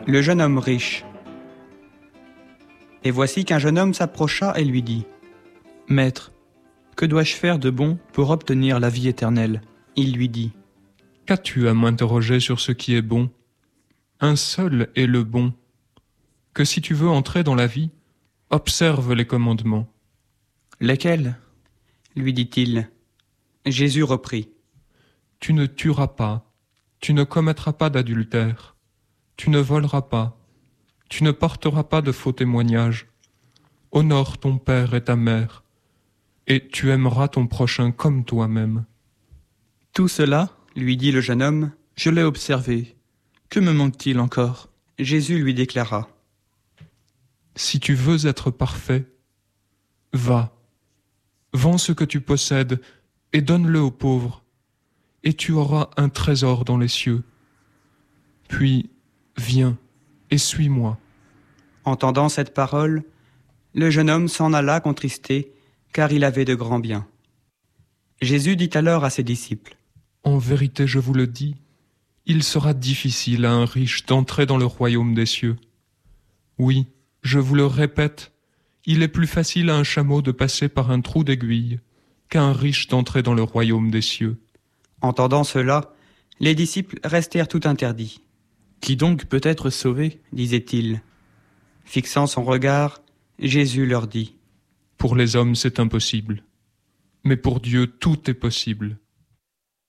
Le jeune homme riche. Et voici qu'un jeune homme s'approcha et lui dit : « Maître, que dois-je faire de bon pour obtenir la vie éternelle ?» Il lui dit : « Qu'as-tu à m'interroger sur ce qui est bon ? Un seul est le bon. Que si tu veux entrer dans la vie, observe les commandements. » « Lesquels ? » lui dit-il. Jésus reprit : « Tu ne tueras pas, tu ne commettras pas d'adultère, tu ne voleras pas, tu ne porteras pas de faux témoignages, honore ton père et ta mère, et tu aimeras ton prochain comme toi-même. » « Tout cela, lui dit le jeune homme, je l'ai observé. Que me manque-t-il encore ?» Jésus lui déclara : « Si tu veux être parfait, va, vends ce que tu possèdes et donne-le aux pauvres, et tu auras un trésor dans les cieux. Puis, viens et suis-moi. » Entendant cette parole, le jeune homme s'en alla contristé, car il avait de grands biens. Jésus dit alors à ses disciples : « En vérité, je vous le dis, il sera difficile à un riche d'entrer dans le royaume des cieux. Oui, je vous le répète, il est plus facile à un chameau de passer par un trou d'aiguille qu'à un riche d'entrer dans le royaume des cieux. » Entendant cela, les disciples restèrent tout interdits. « Qui donc peut être sauvé ? disait-il. Fixant son regard, Jésus leur dit : « Pour les hommes, c'est impossible, mais pour Dieu, tout est possible.